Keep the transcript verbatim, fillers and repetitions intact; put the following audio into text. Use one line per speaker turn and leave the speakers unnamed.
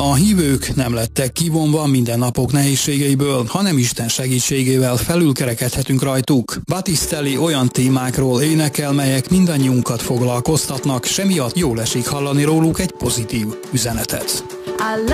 A hívők nem lettek kivonva mindennapok nehézségeiből, hanem Isten segítségével felülkerekedhetünk rajtuk. Battistelli olyan témákról énekel, melyek mindannyiunkat foglalkoztatnak, s emiatt jól esik hallani róluk egy pozitív üzenetet.